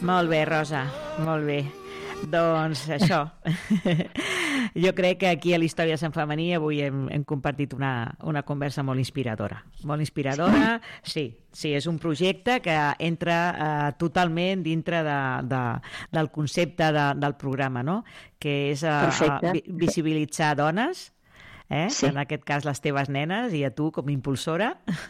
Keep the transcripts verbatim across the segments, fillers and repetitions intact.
Molt bé, Rosa, molt bé. Doncs això, jo crec que aquí a l'Història de Sant Femení avui hem, hem compartit una, una conversa molt inspiradora. Molt inspiradora, sí, sí, és un projecte que entra eh, totalment dintre de, de, del concepte de, del programa, no? Que és eh, eh, visibilitzar dones, eh? Sí. En aquest cas les teves nenes i a tu com a impulsora.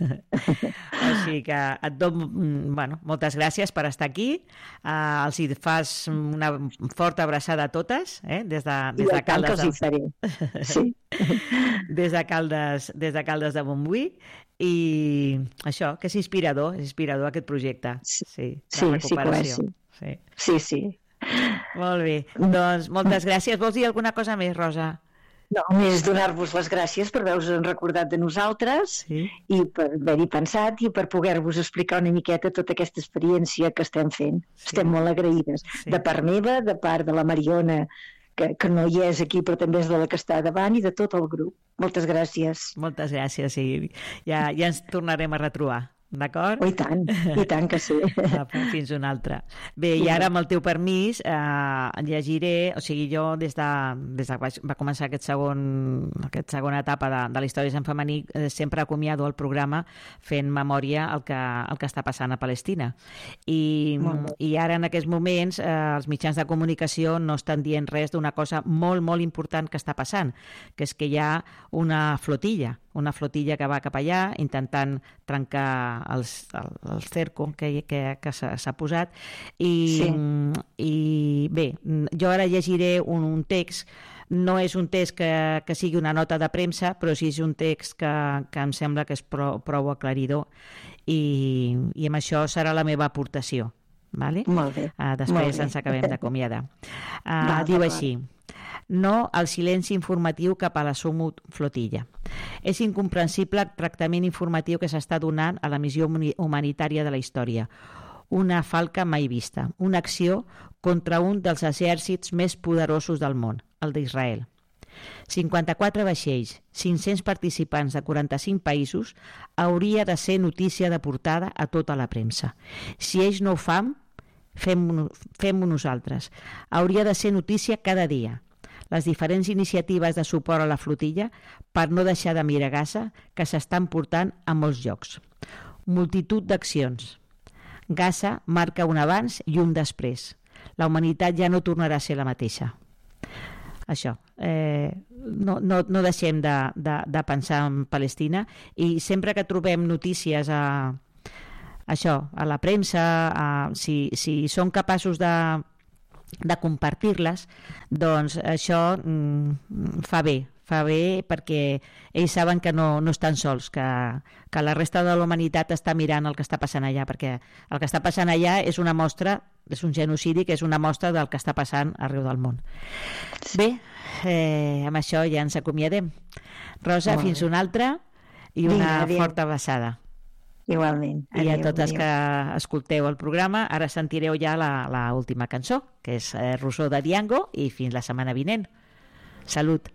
Així que et dono, bueno, moltes gràcies per estar aquí. Uh, els hi fas una forta abraçada a totes, eh? des de, des de Caldes de... Sí. des de Caldes, des de Caldes de Montbui, i això, que és inspirador, és inspirador aquest projecte. Sí, sí, sí, sí, que és, sí. Sí. Sí, sí. Molt bé, doncs moltes gràcies. Vols dir alguna cosa més, Rosa? No, més donar-vos les gràcies per haver-vos recordat de nosaltres, sí, i per haver-hi pensat i per poder-vos explicar una miqueta tota aquesta experiència que estem fent. Sí. Estem molt agraïdes. Sí. De part meva, de part de la Mariona, que, que no hi és aquí però també és de la que està davant, i de tot el grup. Moltes gràcies. Moltes gràcies, sí. Ja, ja ens tornarem a retrobar. D'acord? Oh, i tant, i tant que sí. Fins una altra. Bé, i ara amb el teu permís eh, llegiré, o sigui, jo des de, des de que va començar aquest segon, aquesta segona etapa de, de la història de Sant Femení, eh, sempre acomiado el programa fent memòria el que, el que està passant a Palestina. I, i ara en aquests moments eh, els mitjans de comunicació no estan dient res d'una cosa molt, molt important que està passant, que és que hi ha una flotilla, una flotilla que va cap allà intentant trencar els, el, el cerco que, que, que s'ha posat i, sí. I bé, jo ara llegiré un, un text, no és un text que, que sigui una nota de premsa, però sí és un text que, que em sembla que és prou, prou aclaridor, i, i amb això serà la meva aportació. Vale? Molt bé. Uh, després Molt bé. ens acabem d'acomiadar. Uh, diu així: no al silenci informatiu cap a la Sumut Flotilla. És incomprensible el tractament informatiu que s'està donant a la missió humanitària de la història. Una falca mai vista, una acció contra un dels exèrcits més poderosos del món, el d'Israel. cinquanta-quatre vaixells, cinc-cents participants de quaranta-cinc països, hauria de ser notícia de portada a tota la premsa. Si ells no ho fan, fem-ho fem nosaltres. Hauria de ser notícia cada dia. Les diferents iniciatives de suport a la flotilla per no deixar de mirar Gaza que s'estan portant a molts llocs. Multitud d'accions. Gaza marca un abans i un després. La humanitat ja no tornarà a ser la mateixa. Això, eh, no, no, no deixem de, de, de pensar en Palestina, i sempre que trobem notícies a, això, a la premsa, a, si, si són capaços de de compartir-les, doncs això mm, fa bé, fa bé perquè ells saben que no, no estan sols, que, que la resta de la humanitat està mirant el que està passant allà, perquè el que està passant allà és una mostra, és un genocidi que és una mostra del que està passant arreu del món. Bé, eh, amb això ja ens acomiadem. Rosa, fins una altra i una Vinga, forta abraçada. Igualment. I a tots els que escolteu el programa, ara sentireu ja la, la última cançó, que és eh, Rosó de Diango, i fins la setmana vinent. Salut.